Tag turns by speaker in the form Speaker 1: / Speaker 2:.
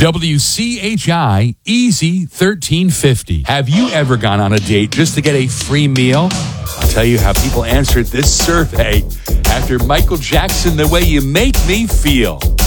Speaker 1: WCHI Easy 1350. Have you ever gone on a date just to get a free meal? I'll tell you how people answered this survey after Michael Jackson, The Way You Make Me Feel.